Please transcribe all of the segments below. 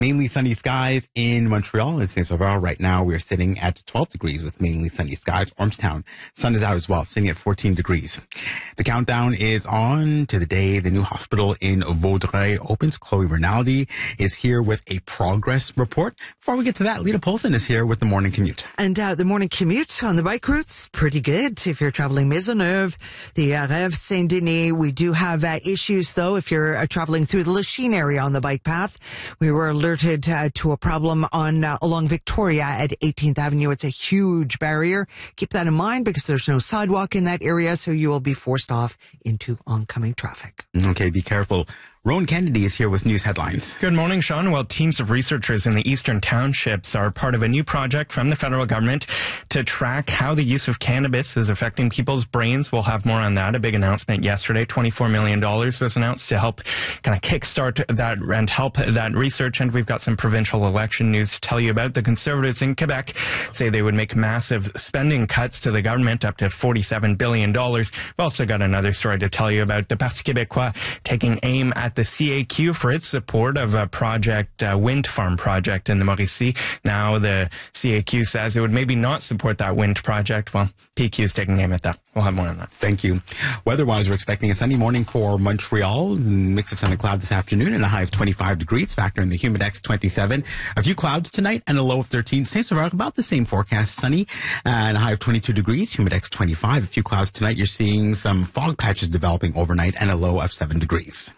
Mainly sunny skies in Montreal and St. Sauveur. Right now, we're sitting at 12 degrees with mainly sunny skies. Ormstown, sun is out as well, sitting at 14 degrees. The countdown is on to the day the new hospital in Vaudreuil opens. Chloe Rinaldi is here with a progress report. Before we get to that, Lita Polson is here with the morning commute. And the morning commute on the bike routes, pretty good. If you're traveling Maisonneuve, the Rêve Saint-Denis, we do have issues, though, if you're traveling through the Lachine area on the bike path. We were alerted to a problem along Victoria at 18th Avenue. It's a huge barrier. Keep that in mind because there's no sidewalk in that area, so you will be forced off into oncoming traffic. Okay, be careful. Rowan Kennedy is here with news headlines. Good morning, Sean. Well, teams of researchers in the eastern townships are part of a new project from the federal government to track how the use of cannabis is affecting people's brains. We'll have more on that. A big announcement yesterday. $24 million was announced to help kind of kickstart that and help that research. And we've got some provincial election news to tell you about. The Conservatives in Quebec say they would make massive spending cuts to the government, up to $47 billion. We've also got another story to tell you about the Parti Québécois taking aim at the CAQ for its support of a project, wind farm project in the Mauricie. Now the CAQ says it would maybe not support that wind project. Well, PQ is taking aim at that. We'll have more on that. Thank you. Weather-wise, we're expecting a sunny morning for Montreal. Mix of sun and cloud this afternoon and a high of 25 degrees. Factor in the Humidex 27. A few clouds tonight and a low of 13. St. Sauveur, about the same forecast. Sunny and a high of 22 degrees. Humidex 25. A few clouds tonight. You're seeing some fog patches developing overnight and a low of 7 degrees.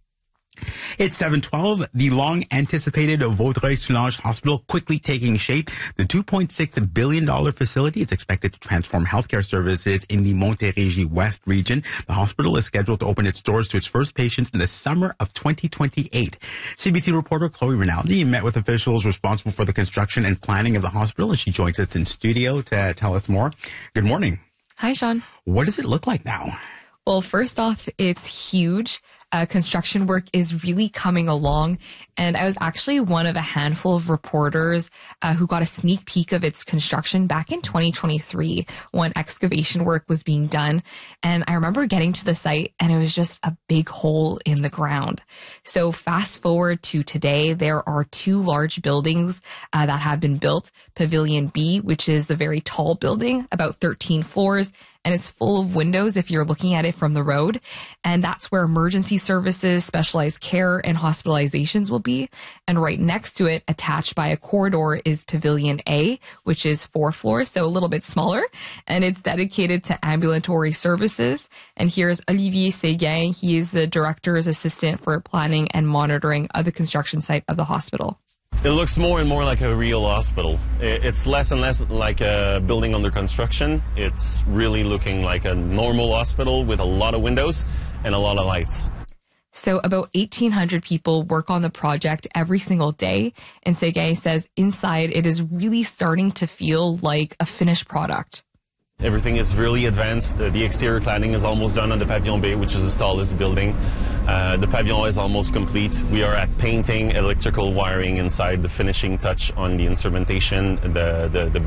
It's 7:12. The long-anticipated Vaudreuil-Soulanges Hospital quickly taking shape. The $2.6 billion facility is expected to transform healthcare services in the Montérégie West region. The hospital is scheduled to open its doors to its first patients in the summer of 2028. CBC reporter Chloe Rinaldi met with officials responsible for the construction and planning of the hospital, and she joins us in studio to tell us more. Good morning. Hi, Sean. What does it look like now? Well, first off, it's huge. Construction work is really coming along. And I was actually one of a handful of reporters who got a sneak peek of its construction back in 2023 when excavation work was being done. And I remember getting to the site and it was just a big hole in the ground. So fast forward to today, there are two large buildings that have been built. Pavilion B, which is the very tall building, about 13 floors, and it's full of windows if you're looking at it from the road. And that's where emergency services, specialized care, and hospitalizations will be. And right next to it, attached by a corridor, is Pavilion A, which is 4 floors, so a little bit smaller. And it's dedicated to ambulatory services. And here's Olivier Séguin. He is the director's assistant for planning and monitoring of the construction site of the hospital. It looks more and more like a real hospital. It's less and less like a building under construction. It's really looking like a normal hospital with a lot of windows and a lot of lights. So about 1,800 people work on the project every single day. And Séguin says inside it is really starting to feel like a finished product. Everything is really advanced. The exterior cladding is almost done on the Pavillon B, which is the tallest building. The Pavillon is almost complete. We are at painting, electrical wiring inside, the finishing touch on the instrumentation, the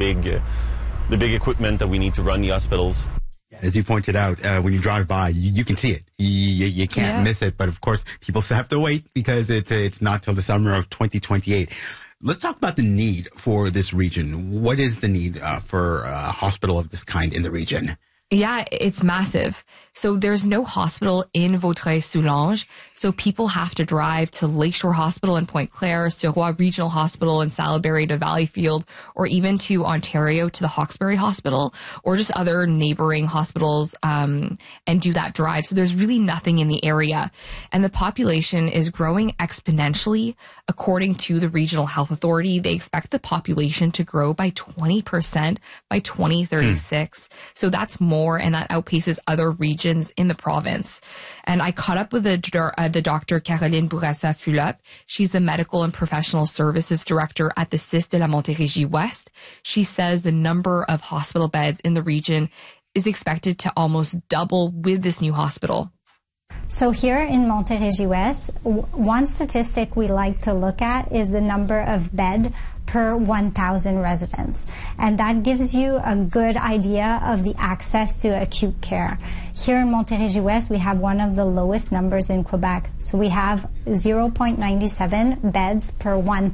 big equipment that we need to run the hospitals. As you pointed out, when you drive by, you can see it. You can't miss it. But of course, people still have to wait because it's not till the summer of 2028. Let's talk about the need for this region. What is the need for a hospital of this kind in the region? Yeah, it's massive. So there's no hospital in Vaudreuil-Soulanges. So people have to drive to Lakeshore Hospital in Pointe-Claire, Sirois Regional Hospital in Salaberry to Valleyfield, or even to Ontario to the Hawkesbury Hospital, or just other neighboring hospitals, and do that drive. So there's really nothing in the area. And the population is growing exponentially. According to the Regional Health Authority, they expect the population to grow by 20% by 2036. So that's more, and that outpaces other regions in the province. And I caught up with the Dr. Caroline Bourassa-Fulop. She's the Medical and Professional Services Director at the CIS de la Montérégie West. She says the number of hospital beds in the region is expected to almost double with this new hospital. So here in Montérégie West, one statistic we like to look at is the number of bed per per 1,000 residents. And that gives you a good idea of the access to acute care. Here in Montérégie-Ouest, we have one of the lowest numbers in Quebec. So we have 0.97 beds per 1,000.